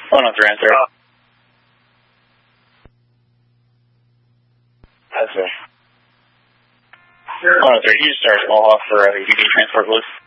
103 answer. That's it. 103, you just start a small hawk for UD transport, please.